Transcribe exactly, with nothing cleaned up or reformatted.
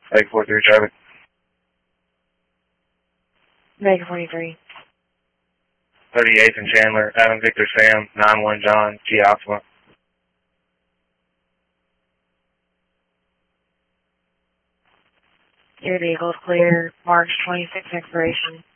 Lake four three traffic. Vega forty-three. thirty-eighth and Chandler, Adam Victor Sam, nine one John, G Alpha. Your vehicle is clear. March twenty-sixth expiration.